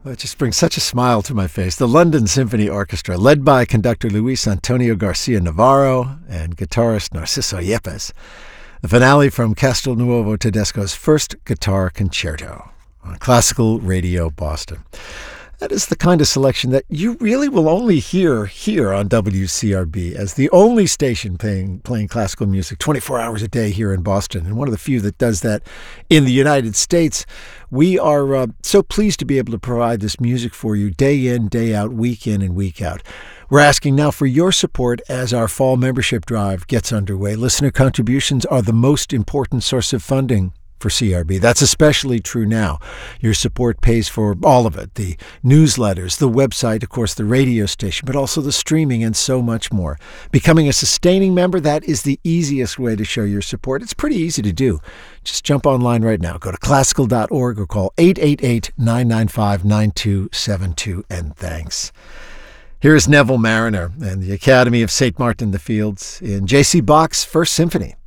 It just brings such a smile to my face. The London Symphony Orchestra, led by conductor Luis Antonio Garcia Navarro and guitarist Narciso Yepes. The finale from Castelnuovo Tedesco's first guitar concerto on Classical Radio Boston. That is the kind of selection that you really will only hear here on WCRB as the only station playing classical music 24 hours a day here in Boston, and one of the few that does that in the United States. We are so pleased to be able to provide this music for you day in, day out, week in and week out. We're asking now for your support as our fall membership drive gets underway. Listener contributions are the most important source of funding for CRB. That's especially true now. Your support pays for all of it, the newsletters, the website, of course, the radio station, but also the streaming and so much more. Becoming a sustaining member, that is the easiest way to show your support. It's pretty easy to do. Just jump online right now. Go to classical.org or call 888-995-9272, and thanks. Here is Neville Marriner and the Academy of St. Martin in the Fields in J.C. Bach's First Symphony.